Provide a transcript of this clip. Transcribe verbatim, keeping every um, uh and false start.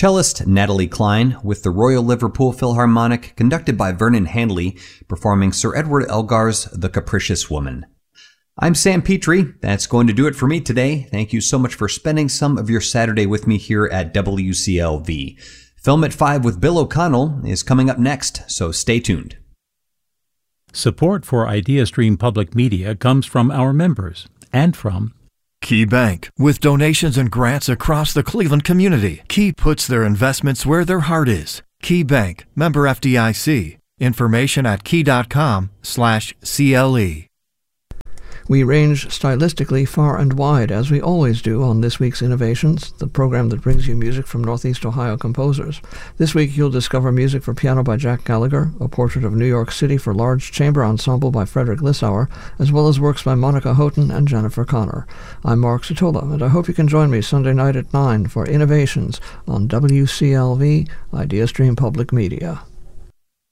Cellist Natalie Klein with the Royal Liverpool Philharmonic, conducted by Vernon Handley, performing Sir Edward Elgar's The Capricious Woman. I'm Sam Petrie. That's going to do it for me today. Thank you so much for spending some of your Saturday with me here at W C L V. Film at five with Bill O'Connell is coming up next, so stay tuned. Support for IdeaStream Public Media comes from our members and from Key Bank. With donations and grants across the Cleveland community, Key puts their investments where their heart is. Key Bank, member F D I C. Information at key.com slash CLE. We range stylistically far and wide, as we always do on This Week's Innovations, the program that brings you music from Northeast Ohio composers. This week you'll discover music for piano by Jack Gallagher, a portrait of New York City for large chamber ensemble by Frederick Lissauer, as well as works by Monica Houghton and Jennifer Connor. I'm Mark Satola, and I hope you can join me Sunday night at nine for Innovations on W C L V, IdeaStream Public Media.